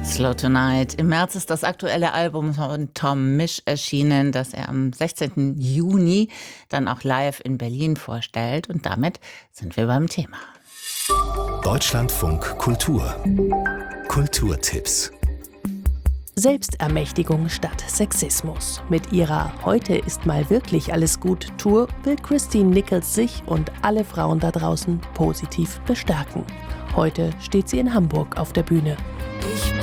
Slow Tonight. Im März ist das aktuelle Album von Tom Misch erschienen, das er am 16. Juni dann auch live in Berlin vorstellt. Und damit sind wir beim Thema. Deutschlandfunk Kultur. Kulturtipps. Selbstermächtigung statt Sexismus. Mit ihrer Heute ist mal wirklich alles gut Tour will Christine Nichols sich und alle Frauen da draußen positiv bestärken. Heute steht sie in Hamburg auf der Bühne. Ich